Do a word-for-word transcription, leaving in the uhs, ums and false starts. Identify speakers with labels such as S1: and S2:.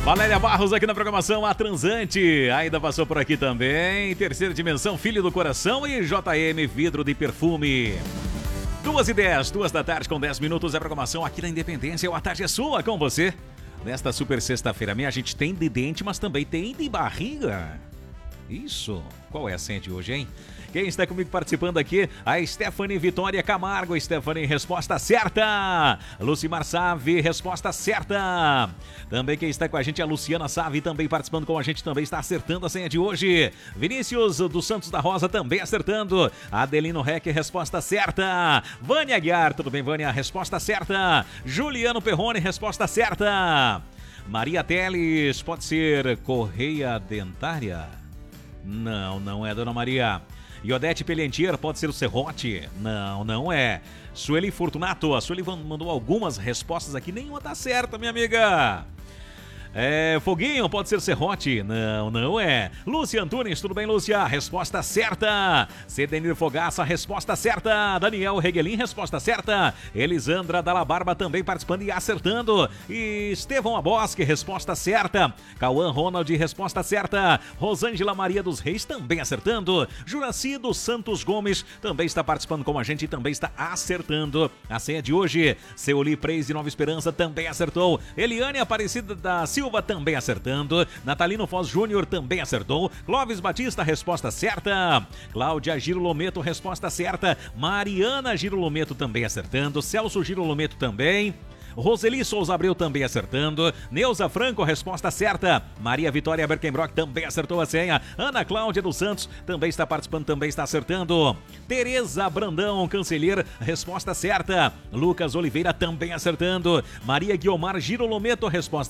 S1: Valéria Barros aqui na programação A Transante, ainda passou por aqui também, Terceira Dimensão, Filho do Coração e J M Vidro de Perfume. Duas e dez, duas da tarde com dez minutos, é a programação aqui na Independência, o A Tarde é Sua com você. Nesta super sexta-feira, a gente tem de dente, mas também tem de barriga. Isso, qual é a senha de hoje, hein? Quem está comigo participando aqui? A Stephanie Vitória Camargo. Stephanie, resposta certa. Lucimar Save, resposta certa. Também quem está com a gente é a Luciana Save, também participando com a gente, também está acertando a senha de hoje. Vinícius dos Santos da Rosa também acertando. Adelino Rec, resposta certa. Vânia Aguiar, tudo bem, Vânia? Resposta certa. Juliano Perrone, resposta certa. Maria Teles, pode ser correia dentária? Não, não é, dona Maria. Iodete Pelentier, pode ser o serrote? Não, não é. Sueli Fortunato, a Sueli mandou algumas respostas aqui, nenhuma tá certa, minha amiga. É, Foguinho, pode ser serrote? Não, não é. Lúcia Antunes, tudo bem, Lúcia? Resposta certa. Cedenir Fogaça, resposta certa. Daniel Reguelin, resposta certa. Elisandra Dalla Barba também participando e acertando. E Estevão Abosque, resposta certa. Cauã Ronald, resposta certa. Rosângela Maria dos Reis também acertando. Juraci dos Santos Gomes também está participando com a gente e também está acertando a senha de hoje. Seuli Preis de Nova Esperança também acertou. Eliane Aparecida da Silva também acertando. Natalino Foz Júnior também acertou. Clóvis Batista, resposta certa. Cláudia Girolometo, resposta certa. Mariana Girolometo também acertando. Celso Girolometo também. Roseli Souza Abreu também acertando. Neuza Franco, resposta certa. Maria Vitória Berkenbrock também acertou a senha. Ana Cláudia dos Santos também está participando, também está acertando. Tereza Brandão, Cancelheira, resposta certa. Lucas Oliveira também acertando. Maria Guiomar Girolometo, resposta